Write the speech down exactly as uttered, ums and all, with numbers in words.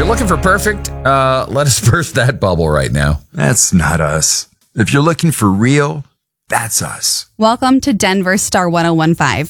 you're looking for perfect, uh, let us burst that bubble right now. That's not us. If you're looking for real, that's us. Welcome to Denver Star one oh one five.